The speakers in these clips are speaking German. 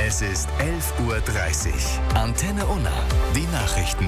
Es ist 11:30 Uhr. Antenne Unna. Die Nachrichten.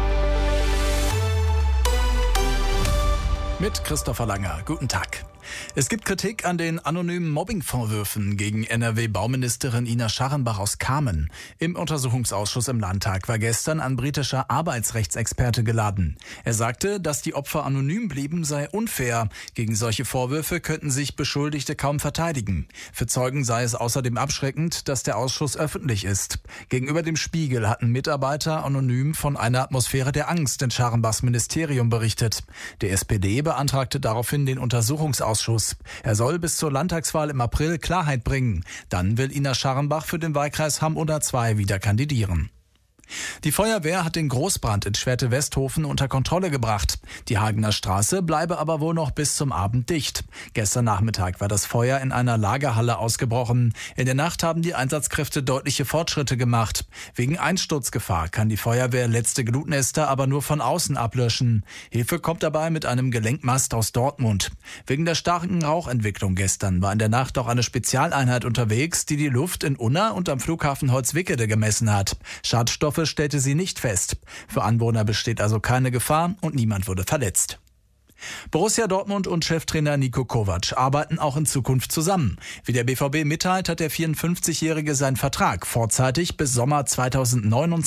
Mit Christopher Langer. Guten Tag. Es gibt Kritik an den anonymen Mobbing-Vorwürfen gegen NRW-Bauministerin Ina Scharrenbach aus Kamen. Im Untersuchungsausschuss im Landtag war gestern ein britischer Arbeitsrechtsexperte geladen. Er sagte, dass die Opfer anonym blieben, sei unfair. Gegen solche Vorwürfe könnten sich Beschuldigte kaum verteidigen. Für Zeugen sei es außerdem abschreckend, dass der Ausschuss öffentlich ist. Gegenüber dem Spiegel hatten Mitarbeiter anonym von einer Atmosphäre der Angst in Scharrenbachs Ministerium berichtet. Die SPD beantragte daraufhin den Untersuchungsausschuss. Er soll bis zur Landtagswahl im April Klarheit bringen. Dann will Ina Scharrenbach für den Wahlkreis Hamm-Oder 2 wieder kandidieren. Die Feuerwehr hat den Großbrand in Schwerte-Westhofen unter Kontrolle gebracht. Die Hagener Straße bleibe aber wohl noch bis zum Abend dicht. Gestern Nachmittag war das Feuer in einer Lagerhalle ausgebrochen. In der Nacht haben die Einsatzkräfte deutliche Fortschritte gemacht. Wegen Einsturzgefahr kann die Feuerwehr letzte Glutnester aber nur von außen ablöschen. Hilfe kommt dabei mit einem Gelenkmast aus Dortmund. Wegen der starken Rauchentwicklung gestern war in der Nacht auch eine Spezialeinheit unterwegs, die die Luft in Unna und am Flughafen Holzwickede gemessen hat. Schadstoffe stellte sie nicht fest. Für Anwohner besteht also keine Gefahr und niemand wurde verletzt. Borussia Dortmund und Cheftrainer Niko Kovac arbeiten auch in Zukunft zusammen. Wie der BVB mitteilt, hat der 54-Jährige seinen Vertrag vorzeitig bis Sommer 2029